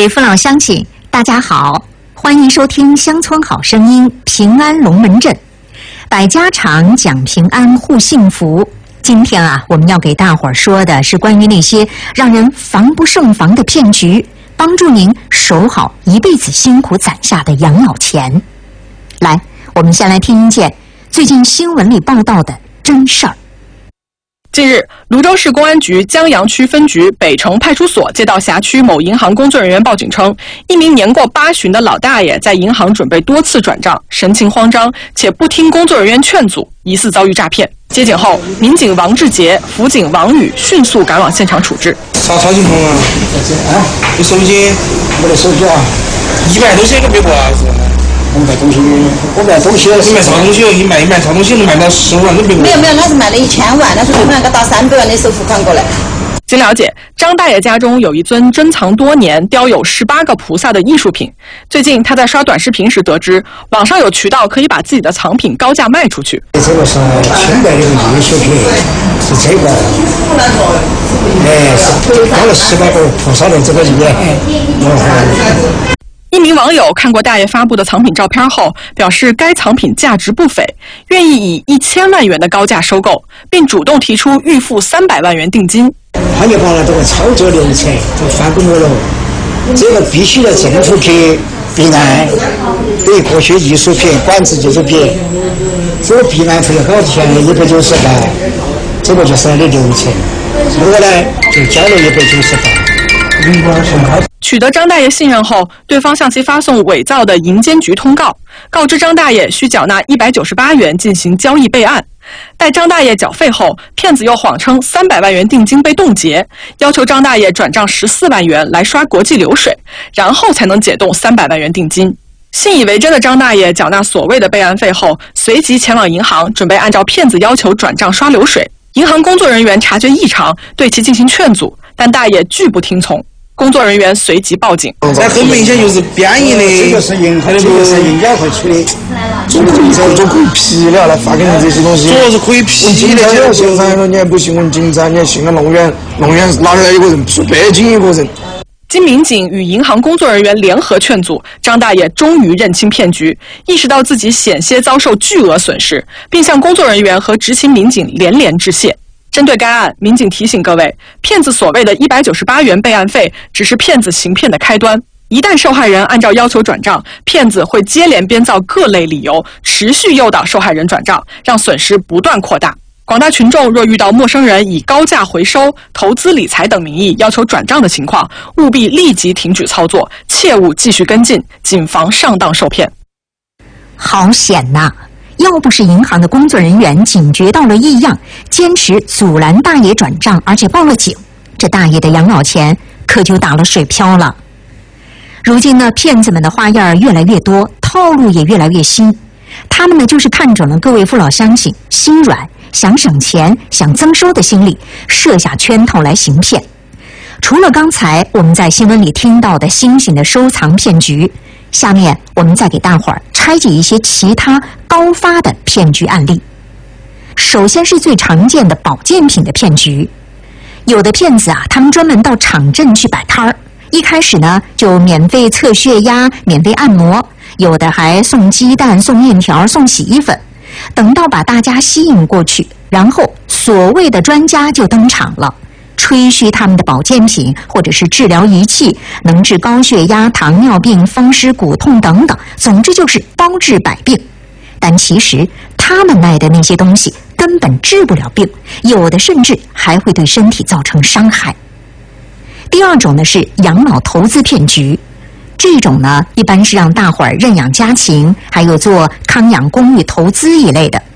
位父老乡亲，大家好，欢迎收听《乡村好声音》平安龙门阵，百家常讲平安护幸福。今天我们要给大伙儿说的是关于那些让人防不胜防的骗局，帮助您守好一辈子辛苦攒下的养老钱。来，我们先来听一件最近新闻里报道的真事儿。 近日，泸州市公安局江阳区分局北城派出所接到辖区某银行工作人员报警称，一名年过80的老大爷在银行准备多次转账，神情慌张，且不听工作人员劝阻，疑似遭遇诈骗。接警后，民警王志杰、辅警王宇迅速赶往现场处置。 啥情况啊？你手机？我的手机啊，100多钱一个别过啊！我卖东西，你卖啥东西？你卖啥东西能卖到15万都别过？ 没有，他是卖了1000万，他是对方要到300万的首付款过来。 经了解，张大爷家中有一尊珍藏多年、雕有18个菩萨的艺术品。最近他在刷短视频时得知，网上有渠道可以把自己的藏品高价卖出去。 这个是清代的艺术品，是这个，是雕了18个菩萨的这个也。 一名网友看过大爷发布的藏品照片后，表示该藏品价值不菲，愿意以1000万元的高价收购，并主动提出预付300万元定金。 他就把这个操作流程就翻滚了，这个必须要政府去备案，对各些艺术品、管制艺术品，这个备案费好钱198，这个就是他的流程。我呢就交了198。 取得张大爷信任后，对方向其发送伪造的银监局通告，告知张大爷需缴纳198元进行交易备案。待张大爷缴费后，骗子又谎称300万元定金被冻结，要求张大爷转账14万元来刷国际流水，然后才能解冻300万元定金。信以为真的张大爷缴纳所谓的备案费后，随即前往银行，准备按照骗子要求转账刷流水。银行工作人员察觉异常，对其进行劝阻，但大爷拒不听从。工作人员随即报警。 这很明显就是编译的， 这个是银监会处理， 做可以批了来发给你这些东西。主要是可以批的。 现在你还不信问警察，你还信个弄远拿来一个人，说北京一个人。 经民警与银行工作人员联合劝阻，张大爷终于认清骗局，意识到自己险些遭受巨额损失，并向工作人员和执勤民警连致谢。针对该案，民警提醒各位，骗子所谓的198元备案费只是骗子行骗的开端。一旦受害人按照要求转账，骗子会接连编造各类理由，持续诱导受害人转账，让损失不断扩大。广大群众若遇到陌生人以高价回收、投资理财等名义要求转账的情况，务必立即停止操作，切勿继续跟进，谨防上当受骗。 好险呐！要不是银行的工作人员警觉到了异样，坚持阻拦大爷转账，而且报了警，这大爷的养老钱可就打了水漂了。如今呢，骗子们的花样越来越多，套路也越来越新。他们呢，就是看准了各位父老乡亲心软、想省钱、想增收的心理，设下圈套来行骗。除了刚才我们在新闻里听到的新型的收藏骗局，下面我们再给大伙儿拆解一些其他高发的骗局案例。首先是最常见的保健品的骗局。有的骗子他们专门到场镇去摆摊儿，一开始呢就免费测血压、免费按摩，有的还送鸡蛋、送面条、送洗衣粉。等到把大家吸引过去，然后所谓的专家就登场了，吹嘘他们的保健品或者是治疗仪器能治高血压、糖尿病、风湿骨痛等等，总之就是包治百病。但其实他们卖的那些东西根本治不了病，有的甚至还会对身体造成伤害。第二种呢是养老投资骗局，这种呢一般是让大伙儿认养家禽，还有做康养公寓投资一类的。